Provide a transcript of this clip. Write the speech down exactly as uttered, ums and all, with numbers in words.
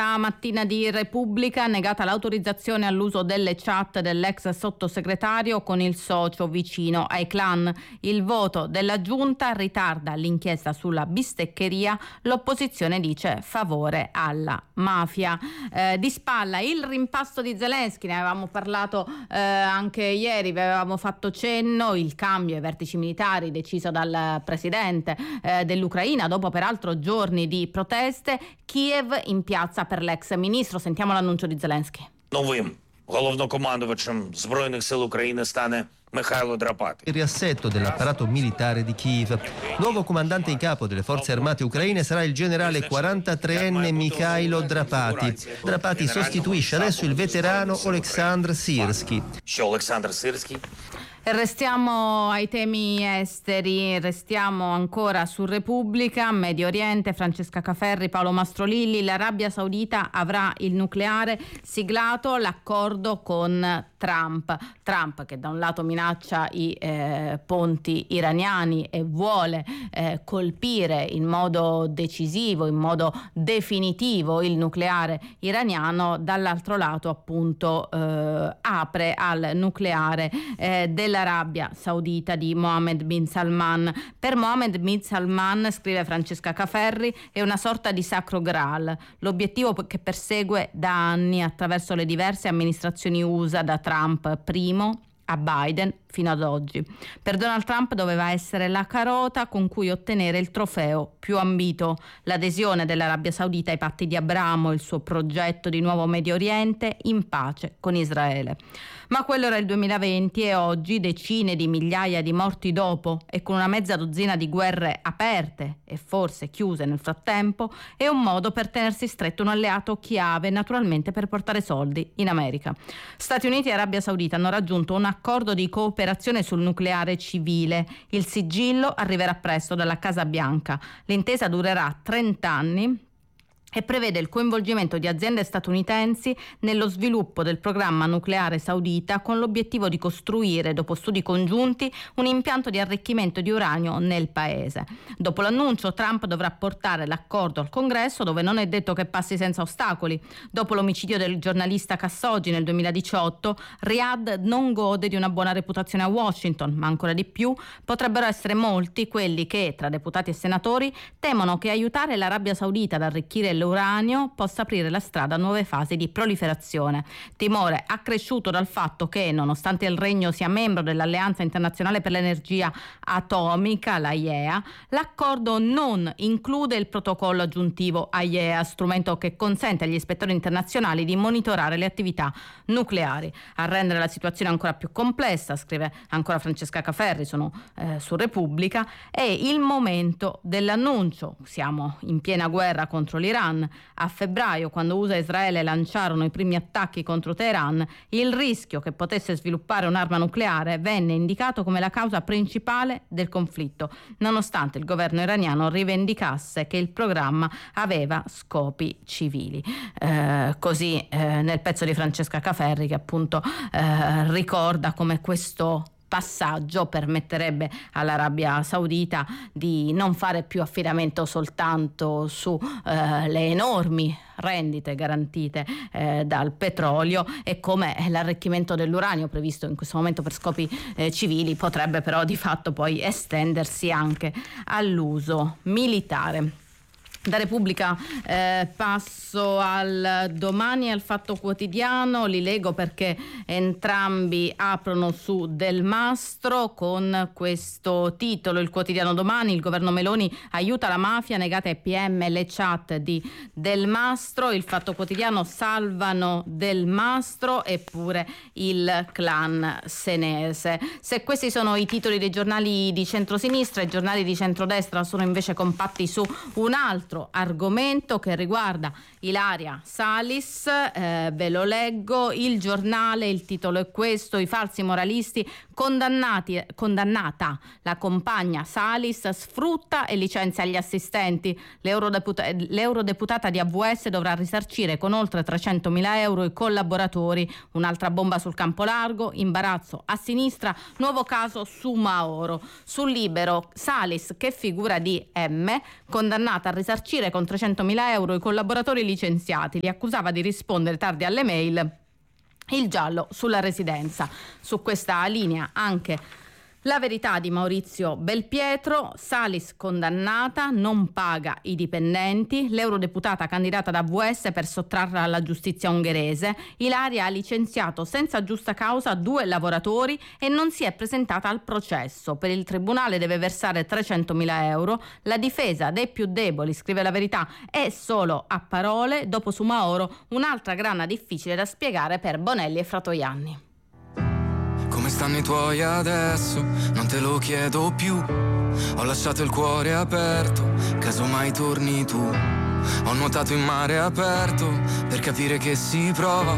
stamattina di Repubblica, negata l'autorizzazione all'uso delle chat dell'ex sottosegretario con il socio vicino ai clan. Il voto della giunta ritarda l'inchiesta sulla bisteccheria, l'opposizione dice favore alla mafia. Eh, di spalla il rimpasto di Zelensky, ne avevamo parlato eh, anche ieri, vi avevamo fatto cenno, il cambio ai vertici militari deciso dal presidente eh, dell'Ucraina dopo peraltro giorni di proteste. Kiev in piazza per l'ex ministro. Sentiamo l'annuncio di Zelensky. Новим головнокомандувачем Збройних сил України стане Михайло Драпати. Il riassetto dell'apparato militare di Kiev. Nuovo comandante in capo delle forze armate ucraine sarà il generale quarantatreenne Mikhailo Drapati. Drapati sostituisce adesso il veterano Oleksandr Syrskyi. Що Олександр Сирський? E restiamo ai temi esteri, restiamo ancora su Repubblica, Medio Oriente, Francesca Caferri, Paolo Mastrolilli. L'Arabia Saudita avrà il nucleare, siglato l'accordo con Trump. Trump che da un lato minaccia i eh, ponti iraniani e vuole eh, colpire in modo decisivo, in modo definitivo il nucleare iraniano, dall'altro lato appunto eh, apre al nucleare eh, dell'Arabia Saudita di Mohammed bin Salman. Per Mohammed bin Salman, scrive Francesca Caferri, è una sorta di sacro graal, l'obiettivo che persegue da anni attraverso le diverse amministrazioni U S A, da Trump primo a Biden fino ad oggi. Per Donald Trump doveva essere la carota con cui ottenere il trofeo più ambito, l'adesione dell'Arabia Saudita ai patti di Abramo, il suo progetto di nuovo Medio Oriente in pace con Israele. Ma quello era il duemilaventi e oggi, decine di migliaia di morti dopo e con una mezza dozzina di guerre aperte e forse chiuse nel frattempo, è un modo per tenersi stretto un alleato chiave, naturalmente per portare soldi in America. Stati Uniti e Arabia Saudita hanno raggiunto un accordo di cooperazione sul nucleare civile. Il sigillo arriverà presto dalla Casa Bianca. L'intesa durerà trenta anni e prevede il coinvolgimento di aziende statunitensi nello sviluppo del programma nucleare saudita, con l'obiettivo di costruire, dopo studi congiunti, un impianto di arricchimento di uranio nel paese. Dopo l'annuncio, Trump dovrà portare l'accordo al Congresso, dove non è detto che passi senza ostacoli. Dopo l'omicidio del giornalista Khashoggi nel duemiladiciotto, Riyadh non gode di una buona reputazione a Washington, ma ancora di più potrebbero essere molti quelli che, tra deputati e senatori, temono che aiutare l'Arabia Saudita ad arricchire l'uranio possa aprire la strada a nuove fasi di proliferazione. Timore accresciuto dal fatto che, nonostante il Regno sia membro dell'Alleanza Internazionale per l'Energia Atomica, la I E A, l'accordo non include il protocollo aggiuntivo A I E A, strumento che consente agli ispettori internazionali di monitorare le attività nucleari. A rendere la situazione ancora più complessa, scrive ancora Francesca Caferri, sono eh, su Repubblica, è il momento dell'annuncio. Siamo in piena guerra contro l'Iran. A febbraio, quando U S A e Israele lanciarono i primi attacchi contro Teheran, il rischio che potesse sviluppare un'arma nucleare venne indicato come la causa principale del conflitto, nonostante il governo iraniano rivendicasse che il programma aveva scopi civili. Eh, così eh, nel pezzo di Francesca Caferri, che appunto eh, ricorda come questo passaggio permetterebbe all'Arabia Saudita di non fare più affidamento soltanto su eh, le enormi rendite garantite eh, dal petrolio, e come l'arricchimento dell'uranio previsto in questo momento per scopi eh, civili potrebbe però di fatto poi estendersi anche all'uso militare. Da Repubblica eh, passo al Domani e al Fatto Quotidiano, li leggo perché entrambi aprono su Del Mastro con questo titolo. Il quotidiano Domani: il governo Meloni aiuta la mafia, negate ai P M le chat di Del Mastro. Il Fatto Quotidiano: salvano Del Mastro eppure il clan senese. Se questi sono i titoli dei giornali di centrosinistra, i giornali di centrodestra sono invece compatti su un altro argomento che riguarda Ilaria Salis. Eh, ve lo leggo. Il Giornale, il titolo è questo: i falsi moralisti, condannati, condannata la compagna Salis, sfrutta e licenzia gli assistenti. L'eurodeputa- l'eurodeputata di A V S dovrà risarcire con oltre trecentomila euro i collaboratori. Un'altra bomba sul campo largo, imbarazzo a sinistra, nuovo caso su Mauro. Sul Libero: Salis, che figura di M, condannata a risarcire risarcire con trecentomila euro i collaboratori licenziati. Li accusava di rispondere tardi alle mail. Il giallo sulla residenza. Su questa linea anche La Verità di Maurizio Belpietro. Salis condannata, non paga i dipendenti. L'eurodeputata candidata da V S per sottrarla alla giustizia ungherese. Ilaria ha licenziato senza giusta causa due lavoratori e non si è presentata al processo. Per il tribunale deve versare trecentomila euro. La difesa dei più deboli, scrive La Verità, è solo a parole. Dopo Soumahoro, un'altra grana difficile da spiegare per Bonelli e Fratoianni. Come stanno i tuoi adesso? Non te lo chiedo più. Ho lasciato il cuore aperto, casomai torni tu. Ho nuotato in mare aperto per capire che si prova